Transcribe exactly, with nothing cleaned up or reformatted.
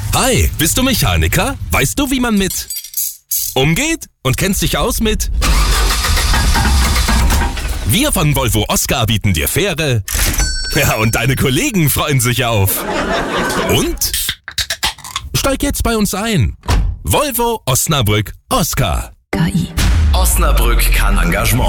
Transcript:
Hi, bist du Mechaniker? Weißt du, wie man mit umgeht und kennst dich aus mit? Wir von Volvo Oscar bieten dir faire. Ja, und deine Kollegen freuen sich auf. Und? Steig jetzt bei uns ein. Volvo Osnabrück Oscar. K I. Osnabrück kann Engagement.